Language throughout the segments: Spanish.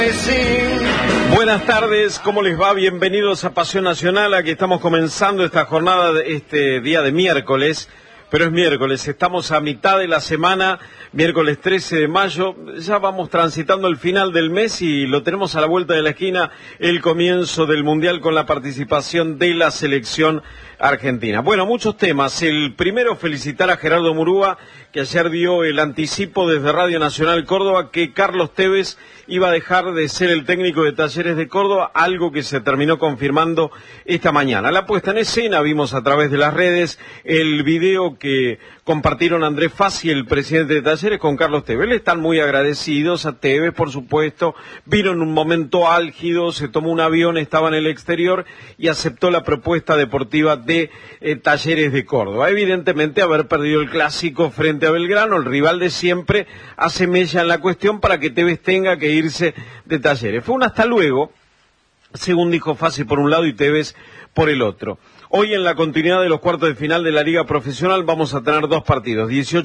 Buenas tardes, ¿cómo les va? Bienvenidos a Pasión Nacional. Aquí estamos comenzando esta jornada, este día de miércoles, pero es miércoles, estamos a mitad de la semana, miércoles 13 de mayo, ya vamos transitando el final del mes y lo tenemos a la vuelta de la esquina, el comienzo del Mundial con la participación de la selección argentina. Bueno, muchos temas. El primero, felicitar a Gerardo Murúa, que ayer dio el anticipo desde Radio Nacional Córdoba que Carlos Tevez iba a dejar de ser el técnico de Talleres de Córdoba, algo que se terminó confirmando esta mañana. La puesta en escena, vimos a través de las redes el video que compartieron Andrés Fassi, el presidente de Talleres, con Carlos Tevez. Le están muy agradecidos a Tevez, por supuesto. Vino en un momento álgido, se tomó un avión, estaba en el exterior y aceptó la propuesta deportiva de Talleres de Córdoba. Evidentemente, haber perdido el clásico frente a Belgrano, el rival de siempre, hace mella en la cuestión para que Tevez tenga que irse de Talleres. Fue un hasta luego, según dijo Fassi por un lado y Tevez por el otro. Hoy, en la continuidad de los cuartos de final de la Liga Profesional, vamos a tener dos partidos.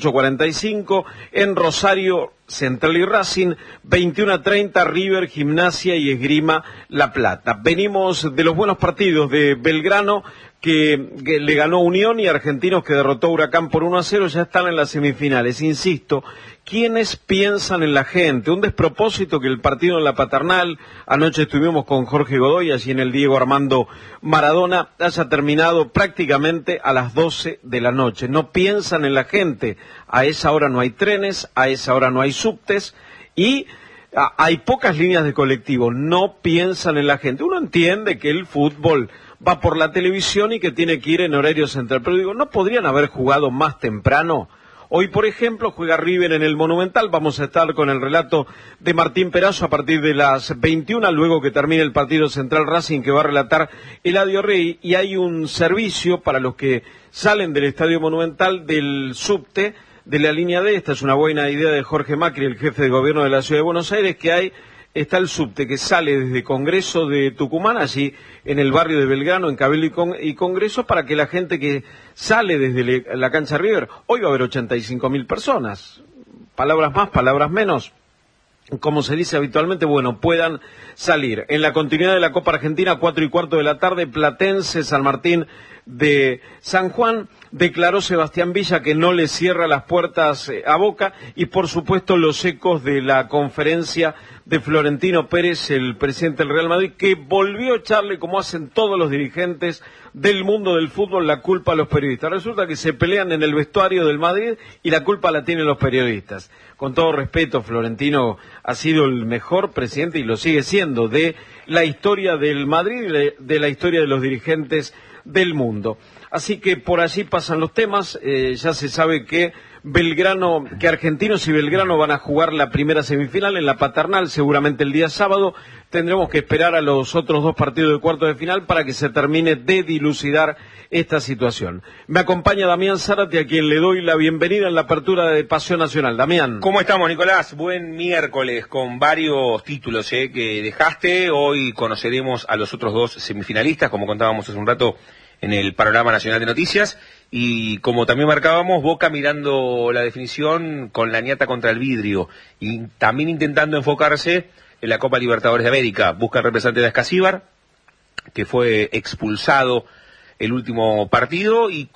18:45 en Rosario, Central y Racing. 21:30 River, Gimnasia y Esgrima La Plata. Venimos de los buenos partidos de Belgrano, que le ganó Unión, y Argentinos, que derrotó a Huracán por 1-0, ya están en las semifinales. Insisto, ¿quiénes piensan en la gente? Un despropósito que el partido en la Paternal, anoche estuvimos con Jorge Godoy, allí en el Diego Armando Maradona, haya terminado prácticamente a las 12 de la noche. No piensan en la gente. A esa hora no hay trenes, a esa hora no hay subtes y hay pocas líneas de colectivo. No piensan en la gente. Uno entiende que el fútbol va por la televisión y que tiene que ir en horario central, pero digo, ¿no podrían haber jugado más temprano? Hoy, por ejemplo, juega River en el Monumental. Vamos a estar con el relato de Martín Perazo a partir de las 21, luego que termine el partido Central Racing, que va a relatar Eladio Rey, y hay un servicio para los que salen del Estadio Monumental del subte de la línea D. Esta es una buena idea de Jorge Macri, el jefe de gobierno de la Ciudad de Buenos Aires, que está el subte que sale desde Congreso de Tucumán, allí en el barrio de Belgrano, en Cabildo y Congreso, para que la gente que sale desde la cancha River, hoy va a haber 85.000 personas, palabras más, palabras menos, como se dice habitualmente, bueno, puedan salir. En la continuidad de la Copa Argentina, 4:15 de la tarde, Platense, San Martín de San Juan. Declaró Sebastián Villa que no le cierra las puertas a Boca, y por supuesto los ecos de la conferencia de Florentino Pérez, el presidente del Real Madrid, que volvió a echarle, como hacen todos los dirigentes del mundo del fútbol, la culpa a los periodistas. Resulta que se pelean en el vestuario del Madrid y la culpa la tienen los periodistas. Con todo respeto, Florentino ha sido el mejor presidente, y lo sigue siendo, de la historia del Madrid y de la historia de los dirigentes del mundo. Así que por allí pasan los temas. Ya se sabe que Argentinos y Belgrano van a jugar la primera semifinal en la Paternal, seguramente el día sábado. Tendremos que esperar a los otros dos partidos de cuartos de final para que se termine de dilucidar esta situación. Me acompaña Damián Zárate, a quien le doy la bienvenida en la apertura de Pasión Nacional. Damián. ¿Cómo estamos, Nicolás? Buen miércoles, con varios títulos que dejaste. Hoy conoceremos a los otros dos semifinalistas, como contábamos hace un rato en el Panorama Nacional de Noticias, y como también marcábamos, Boca mirando la definición con la ñata contra el vidrio, y también intentando enfocarse en la Copa Libertadores de América. Busca el representante de Ascasíbar, que fue expulsado el último partido, y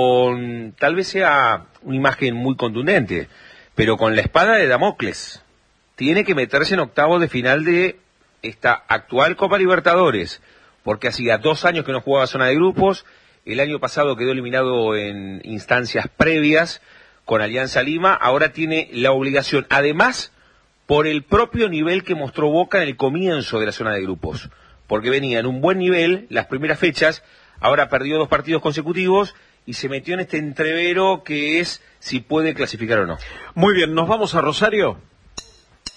con, tal vez sea una imagen muy contundente, pero con la espada de Damocles. Tiene que meterse en octavos de final de esta actual Copa Libertadores, porque hacía 2 años que no jugaba zona de grupos. El año pasado quedó eliminado en instancias previas con Alianza Lima. Ahora tiene la obligación, además, por el propio nivel que mostró Boca en el comienzo de la zona de grupos, porque venía en un buen nivel las primeras fechas. Ahora perdió 2 partidos consecutivos y se metió en este entrevero que es si puede clasificar o no. Muy bien, ¿nos vamos a Rosario?